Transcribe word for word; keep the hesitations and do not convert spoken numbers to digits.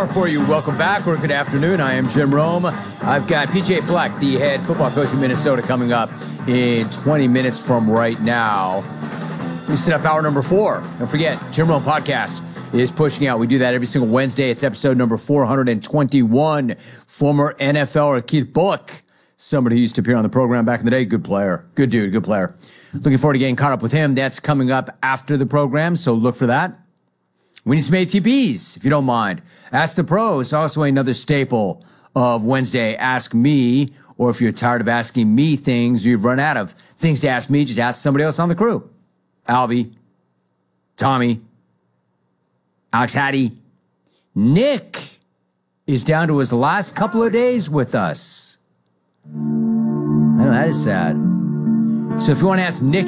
for you. Welcome back or good afternoon. I am Jim Rome. I've got P J Fleck, the head football coach in Minnesota, coming up in twenty minutes from right now. We set up hour number four. Don't forget, Jim Rome Podcast is pushing out. We do that every single Wednesday. It's episode number four hundred twenty-one. Former N F L er Keith Bulluck, somebody who used to appear on the program back in the day. Good player. Good dude. Good player. Looking forward to getting caught up with him. That's coming up after the program, so look for that. We need some A T Ps, if you don't mind. Ask the Pros, also another staple of Wednesday. Ask me, or if you're tired of asking me things, or you've run out of things to ask me, just ask somebody else on the crew. Alvy, Tommy, Alex Hattie, Nick is down to his last couple of days with us. I know, that is sad. So if you want to ask Nick